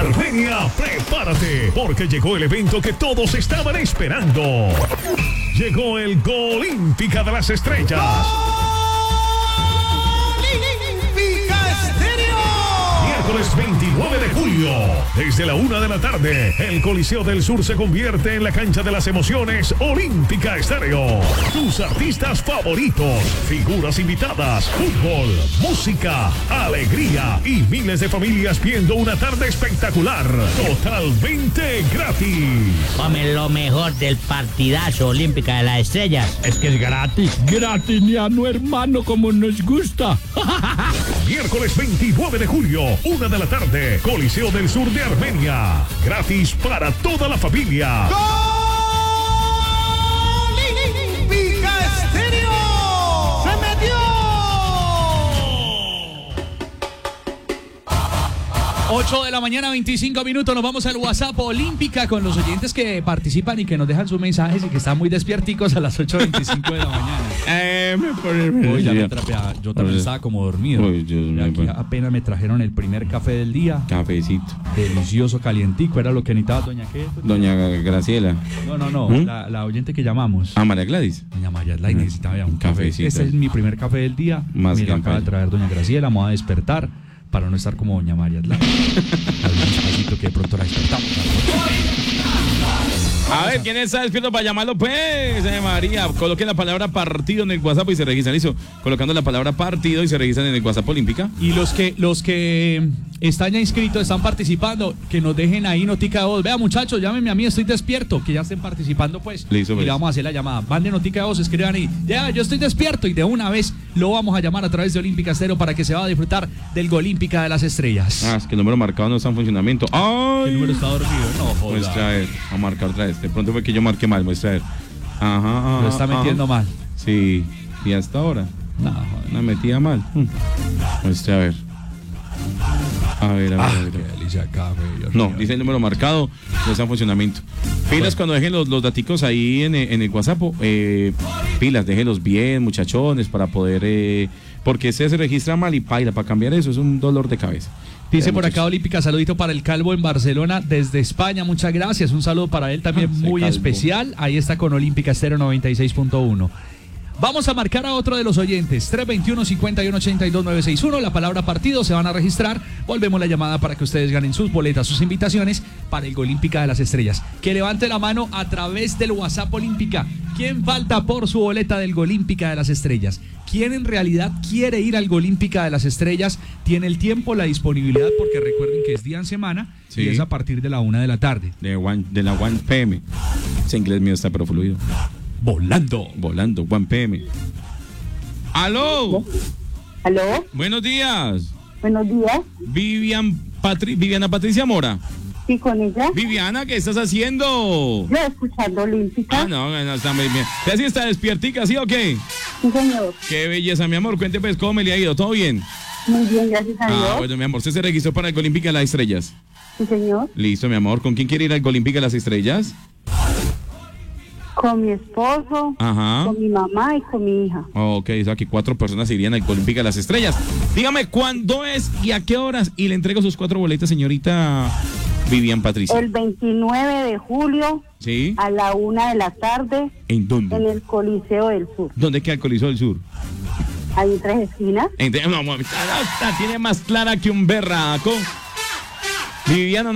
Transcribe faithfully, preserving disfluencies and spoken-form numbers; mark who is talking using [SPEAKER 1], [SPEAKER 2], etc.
[SPEAKER 1] Armenia, prepárate, porque llegó el evento que todos estaban esperando. Llegó el Golímpica de las Estrellas. Miércoles veintinueve de julio, desde la una de la tarde, el Coliseo del Sur se convierte en la cancha de las emociones Olímpica Estéreo. Tus artistas favoritos, figuras invitadas, fútbol, música, alegría y miles de familias viendo una tarde espectacular, totalmente gratis.
[SPEAKER 2] Come lo mejor del partidazo Olímpica de las Estrellas.
[SPEAKER 3] Es que es gratis, gratis, mi ano hermano, como nos gusta.
[SPEAKER 1] Miércoles veintinueve de julio, una de la tarde, Coliseo del Sur de Armenia. Gratis para toda la familia.
[SPEAKER 4] ¡Golímpica Estéreo! ¡Se metió!
[SPEAKER 5] ocho de la mañana, veinticinco minutos. Nos vamos al WhatsApp Olímpica con los oyentes que participan y que nos dejan sus mensajes y que están muy despierticos a las ocho veinticinco de la mañana.
[SPEAKER 3] Eh, me pone...
[SPEAKER 5] Uy, ya me trapea. Yo también estaba como dormido.
[SPEAKER 3] Uy, Dios mío.
[SPEAKER 5] Aquí apenas me trajeron el primer café del día.
[SPEAKER 3] Cafecito.
[SPEAKER 5] Delicioso, calientico. Era lo que necesitaba doña qué.
[SPEAKER 3] Doña Graciela.
[SPEAKER 5] No, no, no.
[SPEAKER 3] ¿Mm?
[SPEAKER 5] La, la oyente que llamamos.
[SPEAKER 3] Ah, María Gladys.
[SPEAKER 5] Doña María Gladys necesitaba ya un
[SPEAKER 3] Cafecito.
[SPEAKER 5] café. Este es mi primer café del día.
[SPEAKER 3] Más
[SPEAKER 5] Me lo acaba de
[SPEAKER 3] campaña.
[SPEAKER 5] traer doña Graciela. Me voy a despertar para no estar como doña María Gladys. Algún despacito que de pronto la despertamos.
[SPEAKER 3] A ver, ¿quién está despierto para llamarlo? Pues, eh, María, coloquen la palabra partido en el WhatsApp y se registran. Listo, colocando la palabra partido y se registran en el WhatsApp Olímpica.
[SPEAKER 5] Y los que los que están ya inscritos, están participando, que nos dejen ahí notica de voz. Vea, muchachos, llámenme a mí, estoy despierto. Que ya estén participando, pues.
[SPEAKER 3] Listo,
[SPEAKER 5] y
[SPEAKER 3] pues.
[SPEAKER 5] le vamos a hacer la llamada. Manden notica de voz, escriban ahí. Ya, yo estoy despierto. Y de una vez lo vamos a llamar a través de Olímpica Estéreo para que se va a disfrutar del Golímpica de las Estrellas.
[SPEAKER 3] Ah, es que el número marcado no está en funcionamiento. ¡Ay!
[SPEAKER 5] ¿Qué número está dormido? No, joda.
[SPEAKER 3] Muestra a ver, a marcar otra vez. De pronto fue que yo marqué mal, muestra a ver. Ajá, ajá.
[SPEAKER 5] Lo está metiendo
[SPEAKER 3] ajá.
[SPEAKER 5] mal.
[SPEAKER 3] Sí, y hasta ahora.
[SPEAKER 5] No, joder.
[SPEAKER 3] Una metida mal. Hmm. Muestra a ver. A ver, a ver,
[SPEAKER 5] Ah,
[SPEAKER 3] a ver.
[SPEAKER 5] qué delicia café, Dios
[SPEAKER 3] No,
[SPEAKER 5] mío.
[SPEAKER 3] dice el número marcado, no está en funcionamiento. Pilas
[SPEAKER 5] Bueno.
[SPEAKER 3] cuando dejen los, los daticos ahí en, en el WhatsApp. Eh, pilas, déjenlos bien, muchachones, para poder... Eh, porque ese se registra mal y paila, para cambiar eso es un dolor de cabeza.
[SPEAKER 5] Dice
[SPEAKER 3] Ya,
[SPEAKER 5] por acá
[SPEAKER 3] muchachos.
[SPEAKER 5] Olímpica, saludito para el Calvo en Barcelona desde España, muchas gracias, un saludo para él también
[SPEAKER 3] Ah, ese
[SPEAKER 5] muy
[SPEAKER 3] Calvo.
[SPEAKER 5] especial, ahí está con Olímpica Estéreo noventa y seis punto uno. Vamos a marcar a otro de los oyentes, tres dos uno, cinco uno ocho dos, nueve seis uno, la palabra partido, se van a registrar, volvemos la llamada para que ustedes ganen sus boletas, sus invitaciones para el Golímpica de las Estrellas. Que levante la mano a través del WhatsApp Olímpica. ¿Quién falta por su boleta del Golímpica de las Estrellas? ¿Quién en realidad quiere ir al Golímpica de las Estrellas? Tiene el tiempo, la disponibilidad, porque recuerden que es día en semana
[SPEAKER 3] Sí.
[SPEAKER 5] y es a partir de la una de la tarde.
[SPEAKER 3] De, one, de la one P M. Ese inglés mío está pero fluido.
[SPEAKER 5] Volando.
[SPEAKER 3] Volando, one P M. ¡Aló!
[SPEAKER 6] ¿Aló?
[SPEAKER 3] Buenos días.
[SPEAKER 6] Buenos días.
[SPEAKER 3] Vivian Patri Viviana Patricia Mora.
[SPEAKER 6] Sí, con ella.
[SPEAKER 3] Viviana, ¿qué estás haciendo?
[SPEAKER 6] Yo escuchando Olímpica.
[SPEAKER 3] Ah, no, no está muy bien. ¿Usted sí está despiertica, sí o qué?
[SPEAKER 6] Sí, señor.
[SPEAKER 3] Qué belleza, mi amor. Cuénteme, pues, ¿cómo me le ha ido? ¿Todo bien?
[SPEAKER 6] Muy bien, gracias a Dios.
[SPEAKER 3] Ah, bueno, mi amor. ¿Usted se registró para el Golímpica de las Estrellas?
[SPEAKER 6] Sí, señor.
[SPEAKER 3] Listo, mi amor. ¿Con quién quiere ir al Golímpica de las Estrellas?
[SPEAKER 6] Con mi esposo,
[SPEAKER 3] Ajá.
[SPEAKER 6] con mi mamá y con mi hija.
[SPEAKER 3] Ok, o sea que cuatro personas irían al Golímpica de las Estrellas. Dígame, ¿cuándo es y a qué horas? Y le entrego sus cuatro boletas, señorita Vivian Patricia.
[SPEAKER 6] El veintinueve de julio
[SPEAKER 3] ¿Sí?
[SPEAKER 6] a la una de la tarde
[SPEAKER 3] ¿En dónde?
[SPEAKER 6] en el Coliseo del Sur.
[SPEAKER 3] ¿Dónde queda el Coliseo del Sur?
[SPEAKER 6] Hay tres esquinas.
[SPEAKER 3] En- no, no, no, tiene más clara que un berraco. Viviana.